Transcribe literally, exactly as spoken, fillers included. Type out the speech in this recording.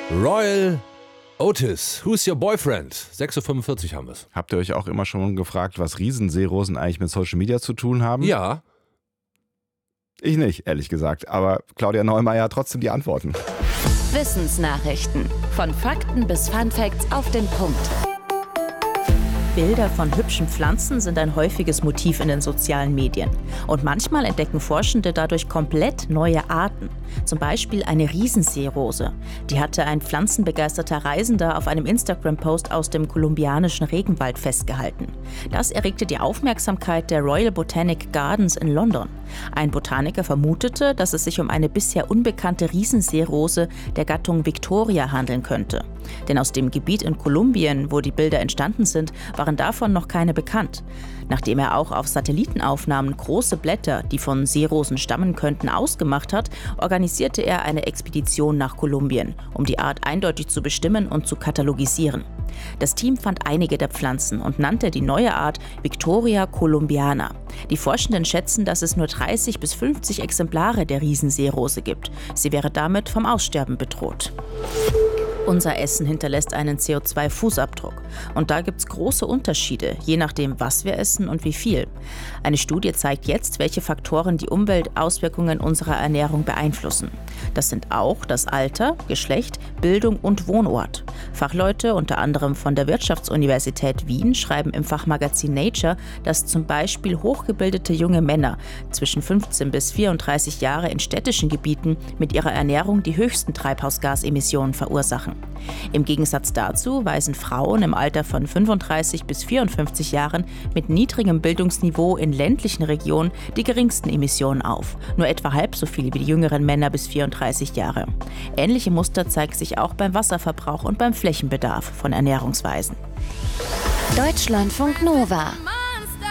Royal Otis, Who's Your Boyfriend? sechs Uhr fünfundvierzig haben wir es. Habt ihr euch auch immer schon gefragt, was Riesenseerosen eigentlich mit Social Media zu tun haben? Ja. Ich nicht, ehrlich gesagt. Aber Claudia Neumeier hat trotzdem die Antworten. Wissensnachrichten. Von Fakten bis Funfacts auf den Punkt. Bilder von hübschen Pflanzen sind ein häufiges Motiv in den sozialen Medien. Und manchmal entdecken Forschende dadurch komplett neue Arten. Zum Beispiel eine Riesenseerose. Die hatte ein pflanzenbegeisterter Reisender auf einem Instagram-Post aus dem kolumbianischen Regenwald festgehalten. Das erregte die Aufmerksamkeit der Royal Botanic Gardens in London. Ein Botaniker vermutete, dass es sich um eine bisher unbekannte Riesenseerose der Gattung Victoria handeln könnte. Denn aus dem Gebiet in Kolumbien, wo die Bilder entstanden sind, waren davon noch keine bekannt. Nachdem er auch auf Satellitenaufnahmen große Blätter, die von Seerosen stammen könnten, ausgemacht hat, organisierte er eine Expedition nach Kolumbien, um die Art eindeutig zu bestimmen und zu katalogisieren. Das Team fand einige der Pflanzen und nannte die neue Art Victoria columbiana. Die Forschenden schätzen, dass es nur dreißig bis fünfzig Exemplare der Riesenseerose gibt. Sie wäre damit vom Aussterben bedroht. Unser Essen hinterlässt einen C O zwei Fußabdruck. Und da gibt es große Unterschiede, je nachdem, was wir essen und wie viel. Eine Studie zeigt jetzt, welche Faktoren die Umweltauswirkungen unserer Ernährung beeinflussen. Das sind auch das Alter, Geschlecht, Bildung und Wohnort. Fachleute, unter anderem von der Wirtschaftsuniversität Wien, schreiben im Fachmagazin Nature, dass zum Beispiel hochgebildete junge Männer zwischen fünfzehn bis vierunddreißig Jahre in städtischen Gebieten mit ihrer Ernährung die höchsten Treibhausgasemissionen verursachen. Im Gegensatz dazu weisen Frauen im Alter von fünfunddreißig bis vierundfünfzig Jahren mit niedrigem Bildungsniveau in ländlichen Regionen die geringsten Emissionen auf, nur etwa halb so viele wie die jüngeren Männer bis vierunddreißig Jahre. Ähnliche Muster zeigen sich auch beim Wasserverbrauch und beim Flächenbedarf von Ernährungsweisen. Deutschlandfunk Nova